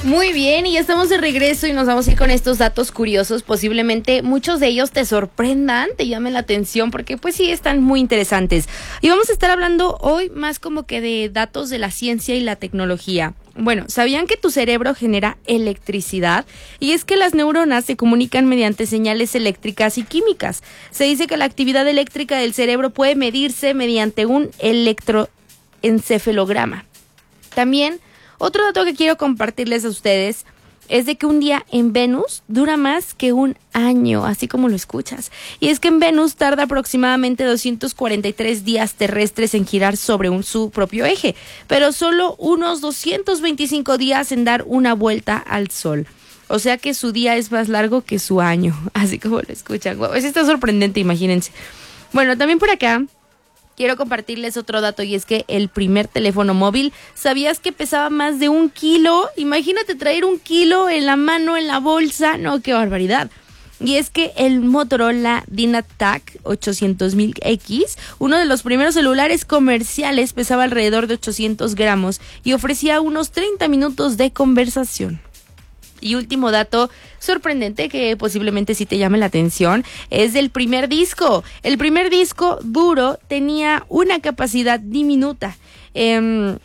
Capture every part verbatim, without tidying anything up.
Muy bien, y ya estamos de regreso y nos vamos a ir con estos datos curiosos. Posiblemente muchos de ellos te sorprendan, te llamen la atención, porque pues sí, están muy interesantes. Y vamos a estar hablando hoy más como que de datos de la ciencia y la tecnología. Bueno, ¿sabían que tu cerebro genera electricidad? Y es que las neuronas se comunican mediante señales eléctricas y químicas. Se dice que la actividad eléctrica del cerebro puede medirse mediante un electroencefalograma. También, otro dato que quiero compartirles a ustedes es de que un día en Venus dura más que un año, así como lo escuchas. Y es que en Venus tarda aproximadamente doscientos cuarenta y tres días terrestres en girar sobre un, su propio eje, pero solo unos doscientos veinticinco días en dar una vuelta al Sol. O sea que su día es más largo que su año, así como lo escuchan. Wow, eso está sorprendente, imagínense. Bueno, también por acá quiero compartirles otro dato, y es que el primer teléfono móvil, ¿sabías que pesaba más de un kilo? Imagínate traer un kilo en la mano, en la bolsa. No, qué barbaridad. Y es que el Motorola Dynatac ochocientos mil X, uno de los primeros celulares comerciales, pesaba alrededor de ochocientos gramos y ofrecía unos treinta minutos de conversación. Y último dato sorprendente que posiblemente sí te llame la atención, es del primer disco. El primer disco duro tenía una capacidad diminuta. Eh,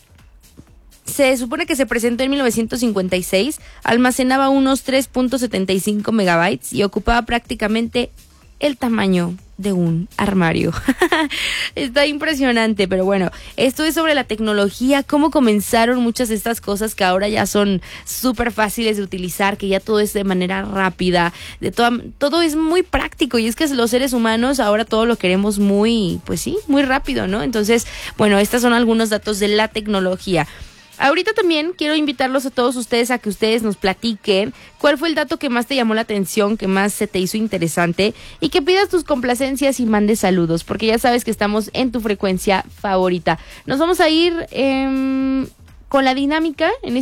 se supone que se presentó en mil novecientos cincuenta y seis, almacenaba unos tres punto setenta y cinco megabytes y ocupaba prácticamente el tamaño de un armario. Está impresionante, pero bueno, esto es sobre la tecnología, cómo comenzaron muchas de estas cosas que ahora ya son súper fáciles de utilizar, que ya todo es de manera rápida, de toda, todo es muy práctico, y es que los seres humanos ahora todo lo queremos muy, pues sí, muy rápido, ¿no? Entonces, bueno, estos son algunos datos de la tecnología. Ahorita también quiero invitarlos a todos ustedes a que ustedes nos platiquen cuál fue el dato que más te llamó la atención, que más se te hizo interesante, y que pidas tus complacencias y mandes saludos, porque ya sabes que estamos en tu frecuencia favorita. Nos vamos a ir eh, con la dinámica en